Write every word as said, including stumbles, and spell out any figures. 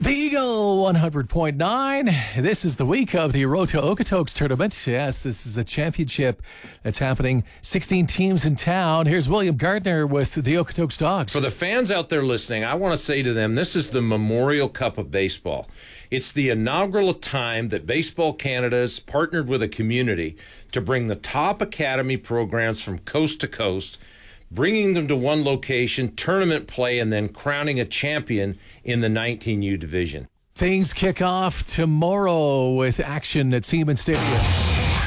The Eagle one hundred point nine. This is the week of the Rota Okotoks tournament. Yes, this is a championship that's happening. sixteen teams in town. Here's William Gardner with the Okotoks Dogs. For the fans out there listening, I want to say to them, this is the Memorial Cup of baseball. It's the inaugural time that Baseball Canada has partnered with a community to bring the top academy programs from coast to coast, bringing them to one location, tournament play, and then crowning a champion in the nineteen U division. Things kick off tomorrow with action at Siemens Stadium.